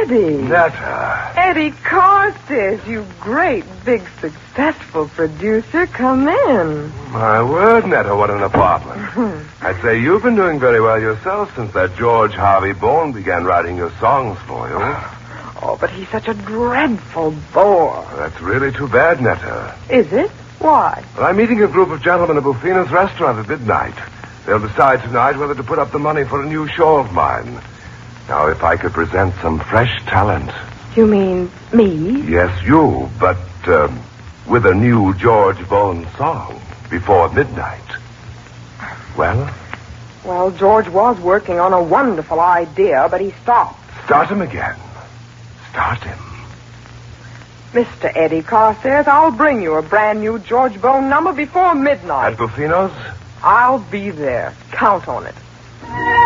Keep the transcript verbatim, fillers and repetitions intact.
Eddie. Netta. Eddie Carstairs, you great, big, successful producer. Come in. My word, Netta, what an apartment. I'd say you've been doing very well yourself since that George Harvey Bourne began writing your songs for you. Oh, but he's such a dreadful bore. That's really too bad, Netta. Is it? Why? Well, I'm meeting a group of gentlemen at Buffino's restaurant at midnight. They'll decide tonight whether to put up the money for a new show of mine. Now, if I could present some fresh talent. You mean me? Yes, you, but um, with a new George Bourne song before midnight. Well? Well, George was working on a wonderful idea, but he stopped. Start him again. Start him. Mister Eddie Carstairs, I'll bring you a brand new George Bourne number before midnight. At Buffino's? I'll be there. Count on it.